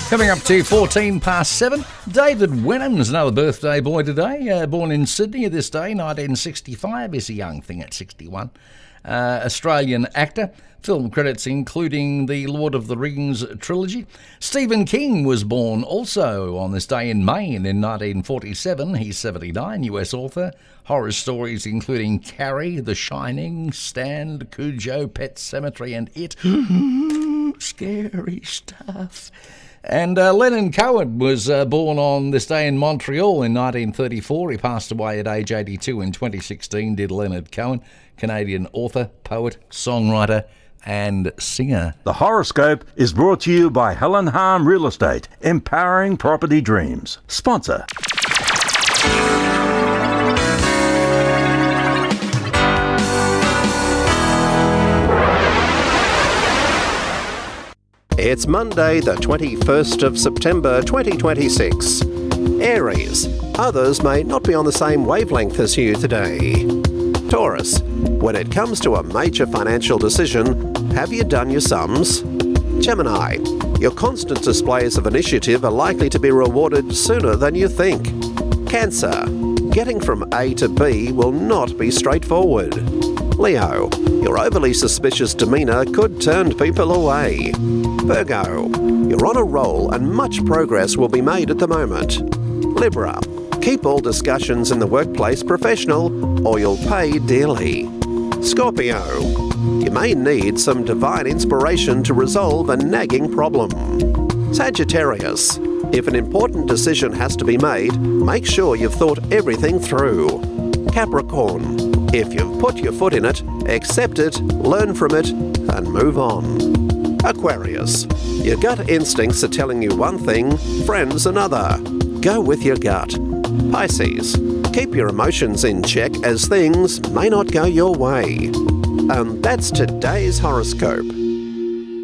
Coming up to 14 past 7, David Wenham's another birthday boy today. Born in Sydney at this day, 1965. Is a young thing at 61. Australian actor. Film credits including the Lord of the Rings trilogy. Stephen King was born also on this day in Maine in 1947. He's 79, US author. Horror stories including Carrie, The Shining, Stand, Cujo, Pet Sematary and It. Scary stuff. And Leonard Cohen was born on this day in Montreal in 1934. He passed away at age 82 in 2016, did Leonard Cohen, Canadian author, poet, songwriter and singer. The horoscope is brought to you by Helen Harm Real Estate, empowering property dreams. Sponsor. It's Monday, the 21st of September 2026. Aries, others may not be on the same wavelength as you today. Taurus, when it comes to a major financial decision, have you done your sums? Gemini, your constant displays of initiative are likely to be rewarded sooner than you think. Cancer, getting from A to B will not be straightforward. Leo, your overly suspicious demeanour could turn people away. Virgo, you're on a roll and much progress will be made at the moment. Libra, keep all discussions in the workplace professional or you'll pay dearly. Scorpio, you may need some divine inspiration to resolve a nagging problem. Sagittarius, if an important decision has to be made, make sure you've thought everything through. Capricorn, if you've put your foot in it, accept it, learn from it, and move on. Aquarius, your gut instincts are telling you one thing, friends another. Go with your gut. Pisces, keep your emotions in check as things may not go your way. And that's today's horoscope.